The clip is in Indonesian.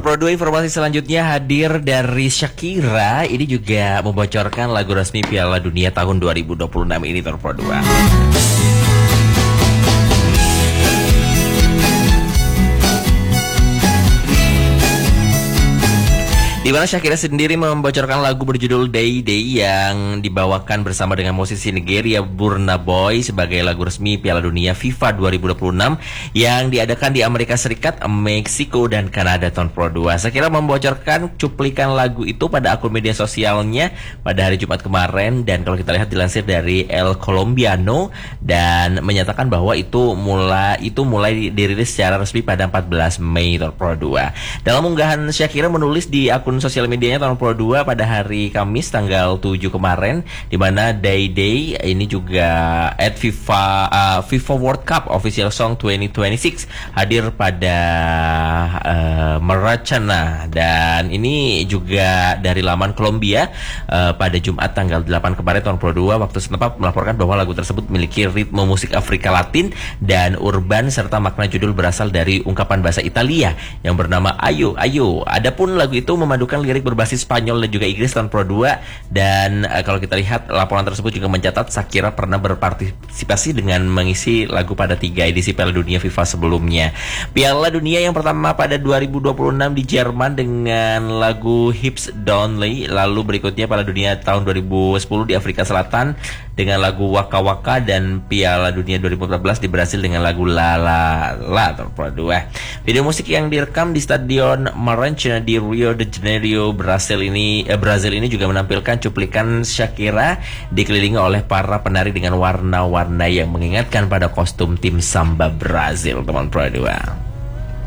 Pro 2, informasi selanjutnya hadir dari Shakira. Ini juga membocorkan lagu resmi Piala Dunia tahun 2026 ini, Pro 2. Di mana Shakira sendiri membocorkan lagu berjudul Day Day yang dibawakan bersama dengan musisi Nigeria Burna Boy sebagai lagu resmi Piala Dunia FIFA 2026 yang diadakan di Amerika Serikat, Meksiko, dan Kanada tahun Pro 2. Shakira membocorkan cuplikan lagu itu pada akun media sosialnya pada hari Jumat kemarin, dan kalau kita lihat dilansir dari El Colombiano dan menyatakan bahwa itu mulai dirilis secara resmi pada 14 Mei tahun Pro 2. Dalam unggahan, Shakira menulis di akun sosial medianya tahun Pro 2 pada hari Kamis tanggal 7 kemarin, di mana Day Day ini juga at FIFA World Cup Official Song 2026 hadir pada Maracana, dan ini juga dari laman Kolombia pada Jumat tanggal 8 kemarin tahun Pro 2 waktu setempat melaporkan bahwa lagu tersebut memiliki ritme musik Afrika Latin dan urban serta makna judul berasal dari ungkapan bahasa Italia yang bernama Ayo Ayo. Adapun lagu itu memadukan lirik berbasis Spanyol dan juga Inggris tahun Pro 2, dan kalau kita lihat laporan tersebut juga mencatat Shakira pernah berpartisipasi dengan mengisi lagu pada 3 edisi Piala Dunia FIFA sebelumnya. Piala Dunia yang pertama pada 2026 di Jerman dengan lagu Hips Don'tly, lalu berikutnya Piala Dunia tahun 2010 di Afrika Selatan dengan lagu Waka Waka, dan Piala Dunia 2014 di Brasil dengan lagu La La La tahun Pro 2. Video musik yang direkam di Stadion Maracana di Rio de Janeiro, Brasil ini juga menampilkan cuplikan Shakira dikelilingi oleh para penari dengan warna-warna yang mengingatkan pada kostum tim samba Brasil, teman Pro 2.